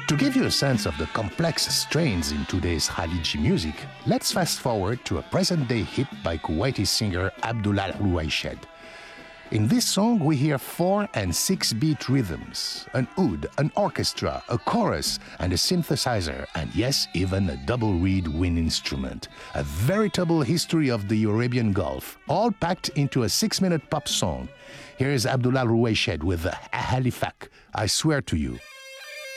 To give you a sense of the complex strains in today's Khaliji music, let's fast forward to a present-day hit by Kuwaiti singer Abdullah Ruwayshed. In this song, we hear 4 and 6-beat rhythms, an oud, an orchestra, a chorus, and a synthesizer, and yes, even a double reed wind instrument. A veritable history of the Arabian Gulf, all packed into a 6-minute pop song. Here is Abdullah Ruwayshed with Ahalifak, I Swear to You.